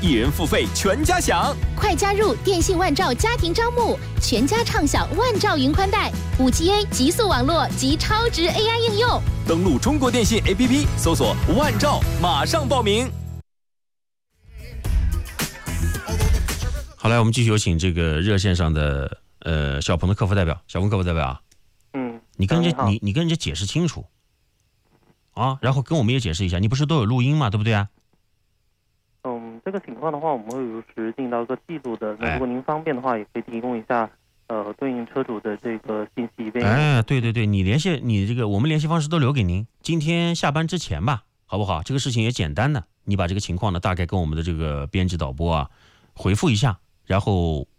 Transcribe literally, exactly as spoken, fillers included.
一人付费全家享。 快加入电信万兆家庭招募，全家畅享万兆云宽带、五 G A 极速网络及超值 A I 应用。 登录中国电信 A P P， 搜索万兆，马上报名。 好，来，我们继续有请这个热线上的呃小鹏的客服代表，小鹏客服代表啊， 嗯， 你跟人家你你跟人家解释清楚啊，然后跟我们也解释一下，你不是都有录音嘛，对不对啊？ 嗯，这个情况的话，我们会如实进到一个记录的。那如果您方便的话，也可以提供一下呃对应车主的这个信息。 哎，对对对，你联系你这个我们联系方式都留给您，今天下班之前吧，好不好？这个事情也简单的，你把这个情况呢大概跟我们的这个编辑导播啊回复一下。然后